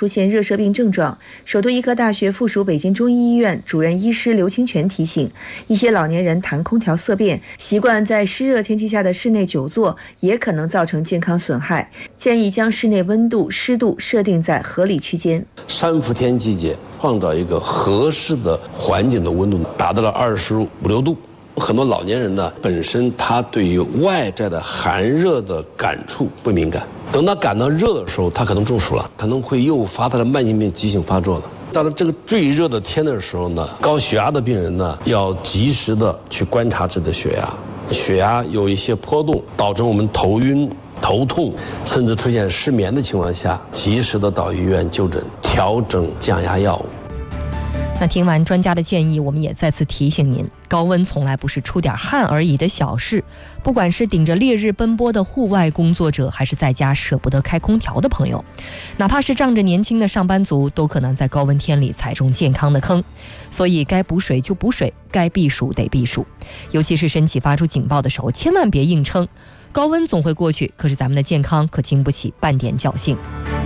出现热射病症状。首都医科大学附属北京中医医院主任医师刘清泉提醒，一些老年人谈空调色变，习惯在湿热天气下的室内久坐，也可能造成健康损害，建议将室内温度、湿度设定在合理区间。 三伏天季节，创造一个合适的环境的温度达到了25、26度。很多老年人呢，本身他对于外在的寒热的感触不敏感，等他感到热的时候，他可能中暑了，可能会诱发他的慢性病急性发作了。到了这个最热的天的时候呢，高血压的病人呢，要及时的去观察自己的血压，血压有一些波动，导致我们头晕、头痛，甚至出现失眠的情况下，及时的到医院就诊，调整降压药物。 那听完专家的建议，我们也再次提醒您，高温从来不是出点汗而已的小事。不管是顶着烈日奔波的户外工作者，还是在家舍不得开空调的朋友，哪怕是仗着年轻的上班族，都可能在高温天里踩中健康的坑。所以该补水就补水，该避暑得避暑。尤其是身体发出警报的时候，千万别硬撑。高温总会过去，可是咱们的健康可经不起半点侥幸。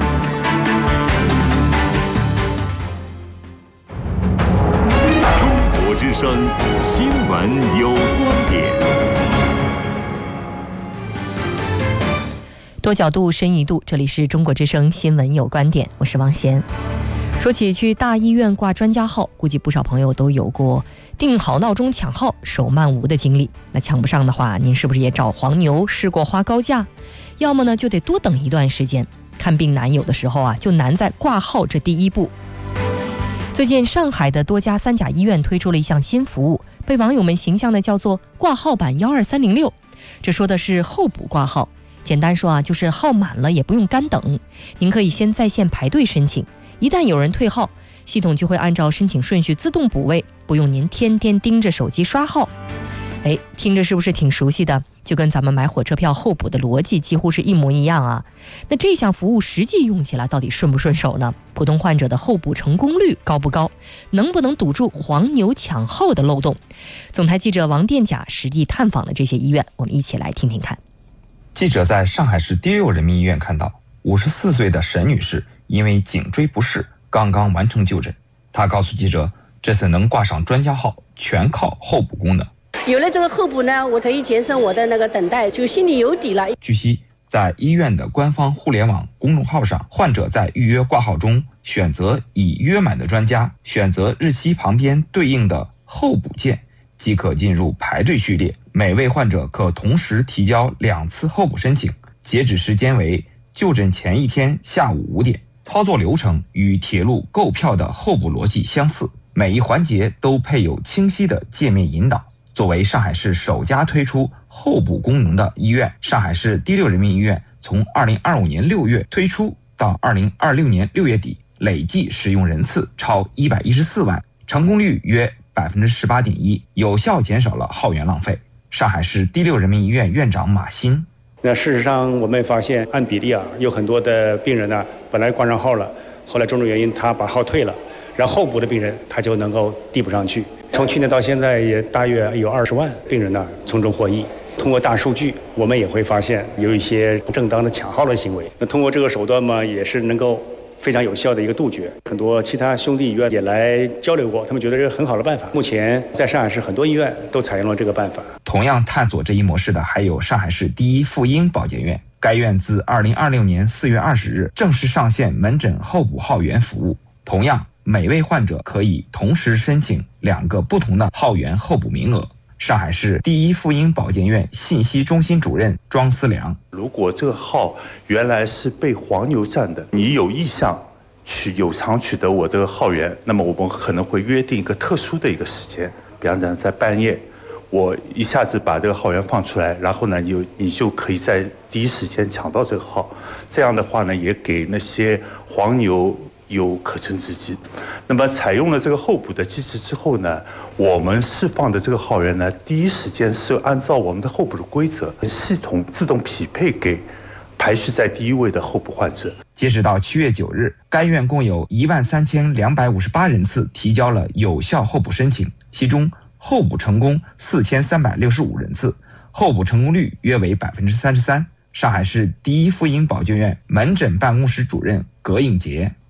之声新闻有观点， 多角度深一度，这里是中国之声新闻有观点，我是王贤。说起去大医院挂专家号，估计不少朋友都有过定好闹钟抢号手慢无的经历。那抢不上的话，您是不是也找黄牛试过花高价？要么呢就得多等一段时间。看病难，有的时候啊就难在挂号这第一步。最近上海的多家三甲医院推出了一项新服务，被网友们形象的叫做挂号版12306。这说的是候补挂号，简单说啊，就是号满了也不用干等，您可以先在线排队申请，一旦有人退号，系统就会按照申请顺序自动补位，不用您天天盯着手机刷号。听着是不是挺熟悉的？就跟咱们买火车票候补的逻辑几乎是一模一样啊。那这项服务实际用起来到底顺不顺手呢？普通患者的候补成功率高不高？能不能堵住黄牛抢号的漏洞？总台记者王殿甲实地探访了这些医院，我们一起来听听看。 记者在上海市第6人民医院看到54岁的沈女士因为颈椎不适刚刚完成就诊。她告诉记者，这次能挂上专家号全靠候补功能。 有了这个候补呢，我可以节省我的那个等待，就心里有底了。 据悉，在医院的官方互联网公众号上，患者在预约挂号中选择已约满的专家，选择日期旁边对应的候补键，即可进入排队序列。每位患者可同时提交2次候补申请，截止时间为就诊前一天下午5点。操作流程与铁路购票的候补逻辑相似，每一环节都配有清晰的界面引导。作为上海市首家推出候补功能的医院，上海市第6人民医院从2025年6月推出到2026年6月底，累计使用人次超114万，成功率约18.1%，有效减少了号源浪费。上海市第6人民医院院长马新： 那事实上我们发现，按比例有很多的病人呢，本来挂上号了，后来种种原因他把号退了，然后候补的病人他就能够递补上去。从去年到现在，也大约有20万病人呢从中获益。通过大数据，我们也会发现有一些不正当的抢号的行为。那通过这个手段嘛，也是能够非常有效的一个杜绝。很多其他兄弟医院也来交流过，他们觉得这是很好的办法。目前在上海市很多医院都采用了这个办法。 同样探索这一模式的还有上海市第一妇婴保健院，该院自2026年4月20日正式上线门诊候补号源服务。同样，每位患者可以同时申请2个不同的号源候补名额。上海市第一妇婴保健院信息中心主任庄思良： 如果这个号原来是被黄牛占的，你有意向去有偿取得我这个号源，那么我们可能会约定一个特殊的一个时间，比方讲在半夜，我一下子把这个号源放出来，然后呢你就可以在第一时间抢到这个号。这样的话呢，也给那些黄牛有可乘之机。那么采用了这个候补的机制之后呢，我们释放的这个号源呢，第一时间是按照我们的候补的规则，系统自动匹配给排序在第一位的候补患者。 截止到7月9日，该院共有13258人次提交了有效候补申请，其中候补成功4365人次，候补成功率约为33%。上海市第一妇婴保健院门诊办公室主任葛颖杰：